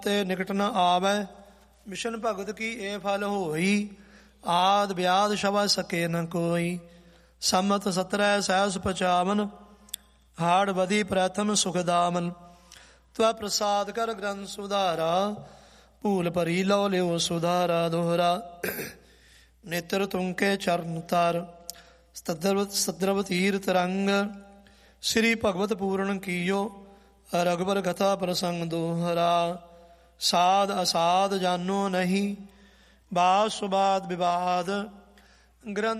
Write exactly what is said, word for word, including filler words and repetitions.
ਤੇ ਨਿਕਟ ਨ ਆਵੈ। ਮਿਸ਼ਨ ਭਗਤ ਕੀ ਇਹ ਫਲ ਹੋਈ, ਆਦ ਵਿਆਦ ਸ਼ਬਦ ਸਕੇ ਨ ਕੋਈ। ਸੰਮਤ ਸਤਰੈ ਸਹਿਸ ਪਚਾਵਨ, ਹਾੜ ਬਦੀ ਪ੍ਰਥਮ ਸੁਖਦਾਮਨ। ਤਵੈ ਪ੍ਰਸਾਦ ਕਰ ਗ੍ਰੰਥ ਸੁਧਾਰਾ, ਭੂਲ ਭਰੀ ਲਉ ਲਿਓ ਸੁਧਾਰਾ ਦੋਹਰਾ। ਨੇਤਰ ਤੁੰਕੇ ਚਰਨ ਤਰ, ਸਤਦਰਵ ਤੀਰਥ ਰੰਗ। ਸ੍ਰੀ ਭਗਵਤ ਪੂਰਨ ਕੀਓ, ਰਘੁਬਰ ਕਥਾ ਪ੍ਰਸੰਗ ਦੋਹਰਾ। ਸਾਧ ਅਸਾਧ ਜਾਨੋ ਨਹੀਂ, ਬਾਦ ਸੁਬਾਦ ਵਿਵਾਦ। ਗ੍ਰੰਥ